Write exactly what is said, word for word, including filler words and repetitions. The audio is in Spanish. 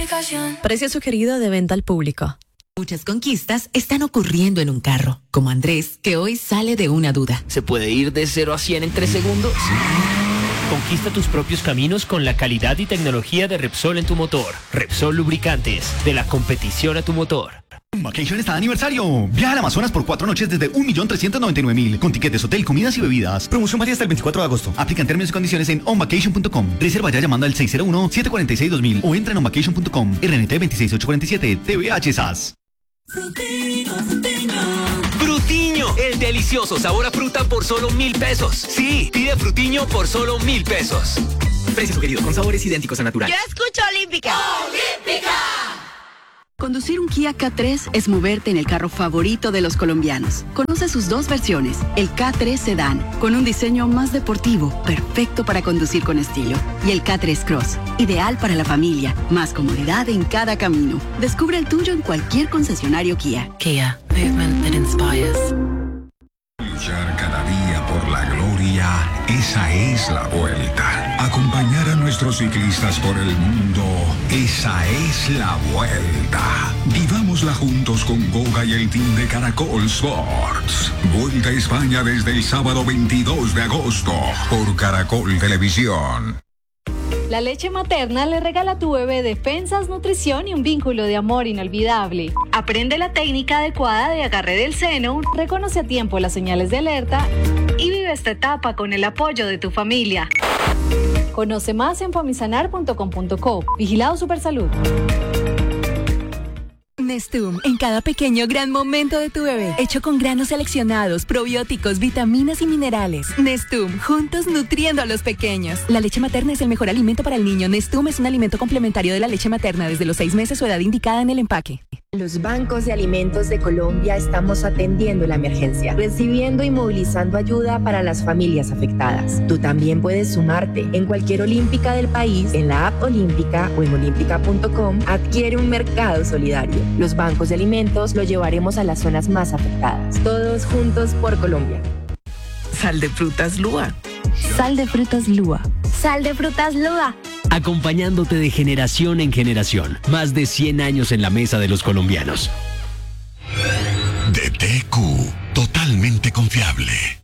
aplicación. Precio sugerido de venta al público. Muchas conquistas están ocurriendo en un carro, como Andrés, que hoy sale de una duda. ¿Se puede ir de cero a cien en tres segundos? Conquista tus propios caminos con la calidad y tecnología de Repsol en tu motor. Repsol Lubricantes, de la competición a tu motor. Vacation está de aniversario. Viaja al Amazonas por cuatro noches desde un millón trescientos noventa y nueve mil con tiquetes, hotel, comidas y bebidas. Promoción válida hasta el veinticuatro de agosto. Aplican términos y condiciones en on vacation punto com. Reserva ya llamando al seis cero uno, siete cuatro seis, dos mil o entra en on vacation punto com. R N T veintiséis ocho cuarenta y siete. T V H S A S. Frutiño, Frutiño. Frutiño, el delicioso sabor a fruta por solo mil pesos. Sí, pide Frutiño por solo mil pesos. Precio sugerido con sabores idénticos a natural. Yo escucho Olímpica. ¡Olímpica! Conducir un Kia K tres es moverte en el carro favorito de los colombianos. Conoce sus dos versiones, el K tres Sedán, con un diseño más deportivo, perfecto para conducir con estilo, y el K tres Cross, ideal para la familia, más comodidad en cada camino. Descubre el tuyo en cualquier concesionario Kia. Kia, movement that inspires. Luchar cada día por la gloria, esa es la vuelta. Acompañar a nuestros ciclistas por el mundo, esa es la vuelta. Vivámosla juntos con Goga y el team de Caracol Sports. Vuelta a España desde el sábado veintidós de agosto por Caracol Televisión. La leche materna le regala a tu bebé defensas, nutrición y un vínculo de amor inolvidable. Aprende la técnica adecuada de agarre del seno, reconoce a tiempo las señales de alerta y vive esta etapa con el apoyo de tu familia. Conoce más en famisanar punto com punto co. Vigilado Supersalud. Nestum, en cada pequeño gran momento de tu bebé, hecho con granos seleccionados, probióticos, vitaminas y minerales. Nestum, juntos nutriendo a los pequeños. La leche materna es el mejor alimento para el niño. Nestum es un alimento complementario de la leche materna desde los seis meses o edad indicada en el empaque. Los bancos de alimentos de Colombia estamos atendiendo la emergencia, recibiendo y movilizando ayuda para las familias afectadas. Tú también puedes sumarte. En cualquier olímpica del país, en la app Olímpica o en olímpica punto com, adquiere un mercado solidario. Los bancos de alimentos lo llevaremos a las zonas más afectadas. Todos juntos por Colombia. Sal de frutas Lua. Sal de frutas Lua. Sal de frutas Lua. Acompañándote de generación en generación. Más de cien años en la mesa de los colombianos. D T Q, totalmente confiable.